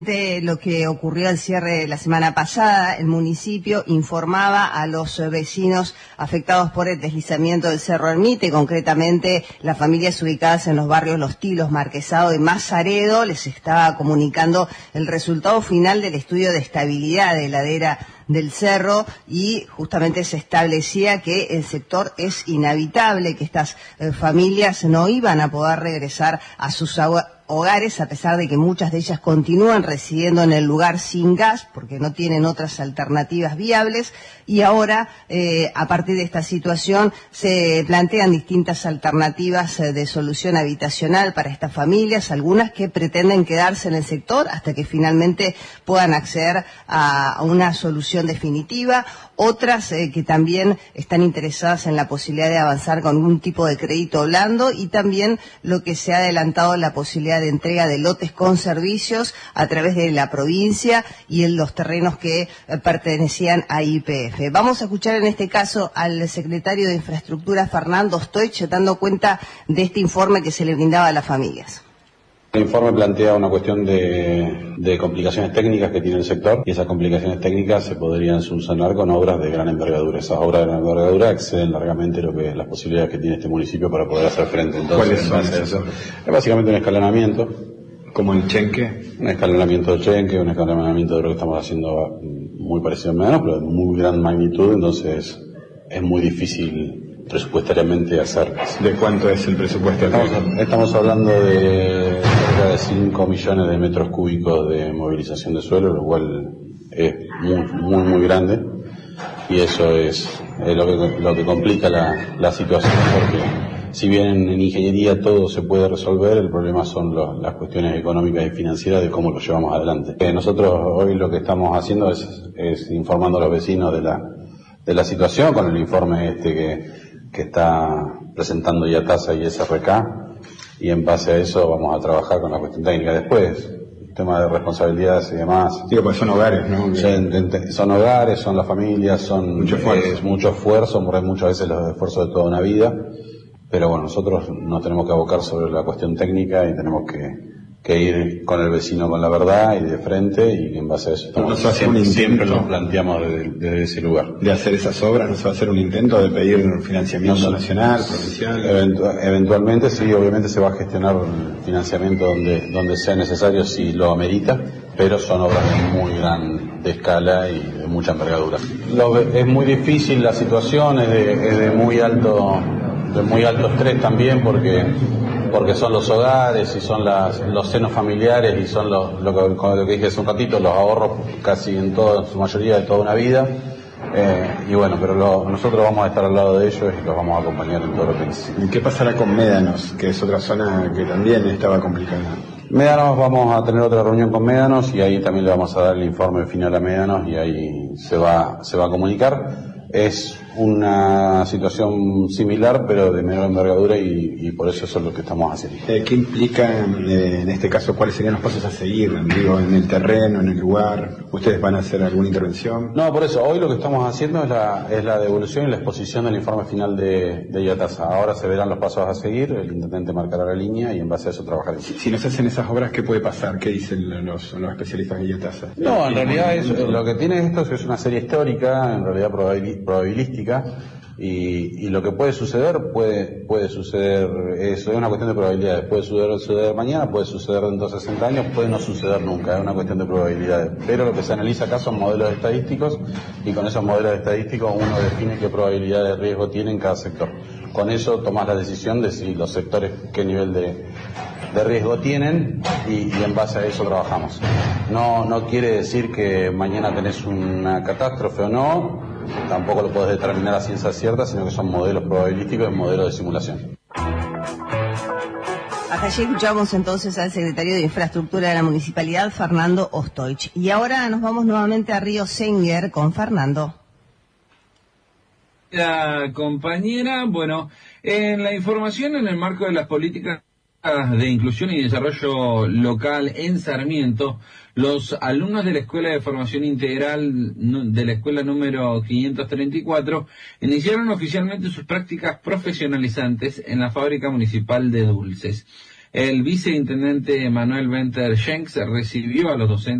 De lo que ocurrió al cierre de la semana pasada, el municipio informaba a los vecinos afectados por el deslizamiento del Cerro Ermite, concretamente las familias ubicadas en los barrios Los Tilos, Marquesado y Mazaredo, les estaba comunicando el resultado final del estudio de estabilidad de ladera del cerro y justamente se establecía que el sector es inhabitable, que estas familias no iban a poder regresar a sus hogares, a pesar de que muchas de ellas continúan residiendo en el lugar sin gas, porque no tienen otras alternativas viables, y ahora, a partir de esta situación, se plantean distintas alternativas de solución habitacional para estas familias, algunas que pretenden quedarse en el sector hasta que finalmente puedan acceder a una solución definitiva, otras que también están interesadas en la posibilidad de avanzar con un tipo de crédito blando, y también lo que se ha adelantado, la posibilidad de entrega de lotes con servicios a través de la provincia y en los terrenos que pertenecían a YPF. Vamos a escuchar en este caso al secretario de Infraestructura, Fernando Ostoich, dando cuenta de este informe que se le brindaba a las familias. El informe plantea una cuestión de complicaciones técnicas que tiene el sector, y esas complicaciones técnicas se podrían solucionar con obras de gran envergadura. Esas obras de gran envergadura exceden largamente las posibilidades que tiene este municipio para poder hacer frente. Entonces, ¿cuáles son esas? Es básicamente un escalonamiento. ¿Como el Chenque? Un escalonamiento del Chenque, un escalonamiento de lo que estamos haciendo muy parecido a Mediano, pero de muy gran magnitud, entonces es muy difícil presupuestariamente hacer. ¿De cuánto es el presupuesto? Estamos hablando de cerca de 5 millones de metros cúbicos de movilización de suelo, lo cual es muy grande, y eso es lo que complica la situación, porque si bien en ingeniería todo se puede resolver, el problema son las cuestiones económicas y financieras de cómo lo llevamos adelante. Nosotros hoy lo que estamos haciendo es informando a los vecinos de la situación con el informe que está presentando YATASA y SRK, y en base a eso vamos a trabajar con la cuestión técnica. Después, el tema de responsabilidades y demás. Digo, pues son hogares, ¿no? Son hogares, son las familias, son mucho esfuerzo, muchas veces los esfuerzos de toda una vida, pero bueno, nosotros nos tenemos que abocar sobre la cuestión técnica y tenemos que ir con el vecino con la verdad y de frente, y en base a eso siempre nos planteamos desde ese lugar. ¿De hacer esas obras no se va a hacer un intento de pedir financiamiento nacional, provincial? Eventualmente sí, obviamente se va a gestionar el financiamiento donde sea necesario si lo amerita, pero son obras de muy gran escala y de mucha envergadura. Es muy difícil la situación, es de muy alto estrés también, porque son los hogares y son los senos familiares y son lo que dije hace un ratito, los ahorros casi en su mayoría de toda una vida, y bueno, pero nosotros vamos a estar al lado de ellos y los vamos a acompañar en todo lo que necesiten. ¿Y qué pasará con Médanos, que es otra zona que también estaba complicada? Médanos, vamos a tener otra reunión con Médanos y ahí también le vamos a dar el informe final a Médanos y ahí se va a comunicar. Es una situación similar, pero de menor envergadura, y por eso es lo que estamos haciendo. ¿Qué implica, en este caso, cuáles serían los pasos a seguir? Digo, en el terreno, en el lugar, ¿ustedes van a hacer alguna intervención? No, por eso, hoy lo que estamos haciendo es la devolución y la exposición del informe final de YATASA. Ahora se verán los pasos a seguir, el intendente marcará la línea y en base a eso trabajar. Si no se hacen esas obras, ¿qué puede pasar? ¿Qué dicen los especialistas de YATASA? No, en realidad lo que tiene esto es una serie histórica, en realidad probabilística, y lo que puede suceder, puede suceder, eso es una cuestión de probabilidades, puede suceder mañana, puede suceder dentro de 60 años, puede no suceder nunca, es una cuestión de probabilidades, pero lo que se analiza acá son modelos estadísticos, y con esos modelos estadísticos uno define qué probabilidad de riesgo tiene en cada sector. Con eso tomás la decisión de si los sectores qué nivel de riesgo tienen, y en base a eso trabajamos. No quiere decir que mañana tenés una catástrofe o no, tampoco lo podés determinar a ciencia cierta, sino que son modelos probabilísticos y modelos de simulación. Hasta allí escuchamos entonces al secretario de Infraestructura de la Municipalidad, Fernando Ostoich. Y ahora nos vamos nuevamente a Río Senguer con Fernando. La compañera, bueno, en la información en el marco de las políticas de inclusión y desarrollo local en Sarmiento, los alumnos de la Escuela de Formación Integral de la escuela número 534 iniciaron oficialmente sus prácticas profesionalizantes en la Fábrica Municipal de Dulces. El viceintendente Manuel Benter Schenks recibió a los docentes